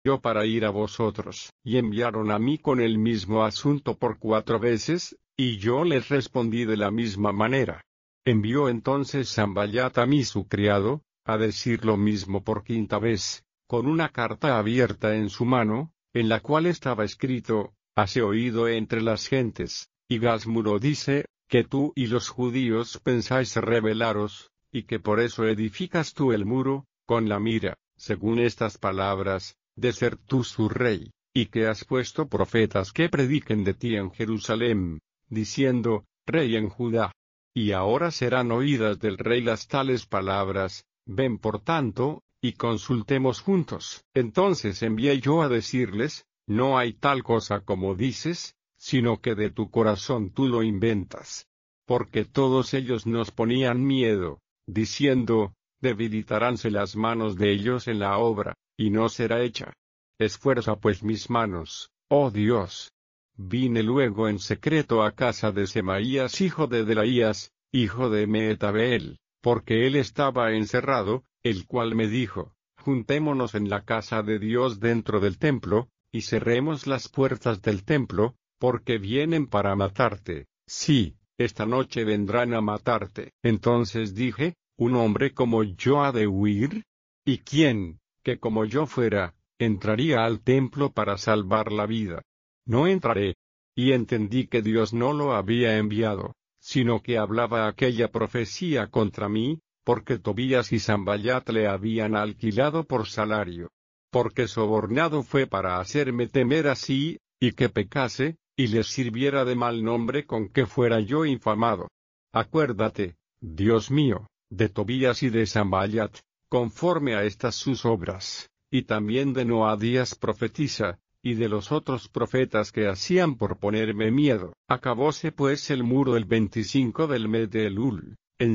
yo para ir a vosotros. Y enviaron a mí con el mismo asunto por 4 veces, y yo les respondí de la misma manera. Envió entonces Sanballat a mí su criado, a decir lo mismo por 5ª vez, con una carta abierta en su mano, en la cual estaba escrito: hase oído entre las gentes, y Gasmuro dice, que tú y los judíos pensáis rebelaros, y que por eso edificas tú el muro, con la mira, según estas palabras, de ser tú su rey, y que has puesto profetas que prediquen de ti en Jerusalén, diciendo, rey en Judá. Y ahora serán oídas del rey las tales palabras, ven por tanto, y consultemos juntos. Entonces envié yo a decirles, no hay tal cosa como dices, sino que de tu corazón tú lo inventas. Porque todos ellos nos ponían miedo, diciendo, debilitaránse las manos de ellos en la obra, y no será hecha. Esfuerza pues mis manos, oh Dios. Vine luego en secreto a casa de Semaías hijo de Delaías, hijo de Mehetabeel, porque él estaba encerrado, el cual me dijo, juntémonos en la casa de Dios dentro del templo, y cerremos las puertas del templo, porque vienen para matarte. Sí, esta noche vendrán a matarte. Entonces dije, ¿un hombre como yo ha de huir? ¿Y quién, que como yo fuera, entraría al templo para salvar la vida? No entraré. Y entendí que Dios no lo había enviado, sino que hablaba aquella profecía contra mí, porque Tobías y Sanballat le habían alquilado por salario. Porque sobornado fue para hacerme temer así, y que pecase, y les sirviera de mal nombre con que fuera yo infamado. Acuérdate, Dios mío, de Tobías y de Sanballat, conforme a estas sus obras, y también de Noadías profetiza, y de los otros profetas que hacían por ponerme miedo. Acabóse pues el muro el 25 del mes de Elul, en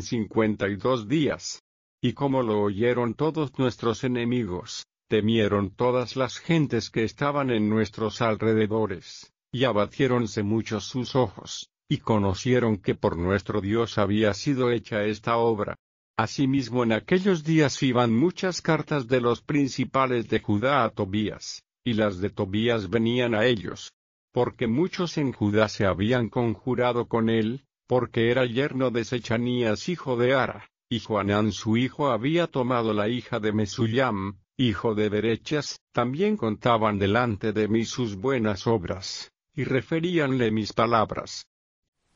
52 días. Y como lo oyeron todos nuestros enemigos, temieron todas las gentes que estaban en nuestros alrededores, y abatiéronse muchos sus ojos, y conocieron que por nuestro Dios había sido hecha esta obra. Asimismo en aquellos días iban muchas cartas de los principales de Judá a Tobías, y las de Tobías venían a ellos. Porque muchos en Judá se habían conjurado con él, porque era yerno de Sechanías hijo de Ara, y Joanán su hijo había tomado la hija de Mesullam, hijo de Berechas. También contaban delante de mí sus buenas obras, y referíanle mis palabras.